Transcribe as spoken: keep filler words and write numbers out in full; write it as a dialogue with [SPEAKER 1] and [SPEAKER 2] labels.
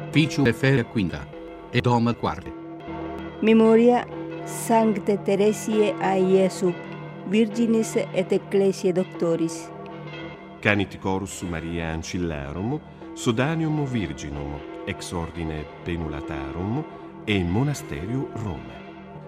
[SPEAKER 1] Ficium Efera Quinta e Doma Quarte.
[SPEAKER 2] Memoria Sancte Teresiae a Iesu, Virginis et Ecclesiae Doctoris.
[SPEAKER 3] Caniticorus Maria Ancillarum, Sodanium Virginum, ex ordine Penulatarum e Monasterium Rome.